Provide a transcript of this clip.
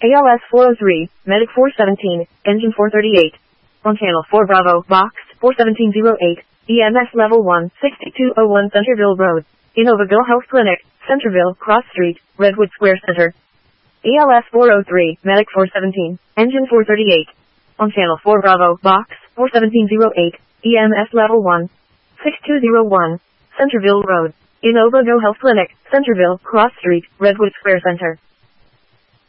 ALS 403, Medic 417, Engine 438. On Channel 4 Bravo, Box 41708, EMS Level 1, 6201 Centerville Road. Innovaville Health Clinic, Centerville, Cross Street, Redwood Square Center. ALS 403, Medic 417, Engine 438. On Channel 4 Bravo, Box 41708, EMS Level 1, 6201, Centerville Road. Innovaville Health Clinic, Centerville, Cross Street, Redwood Square Center.